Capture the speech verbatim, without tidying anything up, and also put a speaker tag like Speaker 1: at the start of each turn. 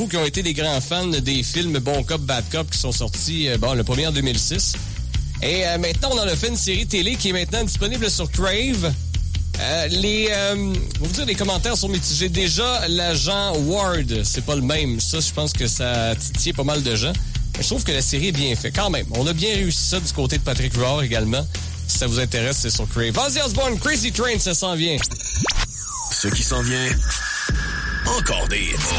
Speaker 1: qui ont été des grands fans des films Bon Cop, Bad Cop qui sont sortis, euh, bon, le premier en deux mille six. Et euh, maintenant, on en a fait une série télé qui est maintenant disponible sur Crave. Euh, les, euh, vous dire, les commentaires sont mitigés. Déjà, l'agent Ward, c'est pas le même. Ça, je pense que ça titille pas mal de gens. Mais je trouve que la série est bien faite. Quand même, on a bien réussi ça du côté de Patrick Huard également. Si ça vous intéresse, c'est sur Crave. Ozzy Osbourne, Crazy Train, ça s'en vient.
Speaker 2: Ce qui s'en vient, encore des hits.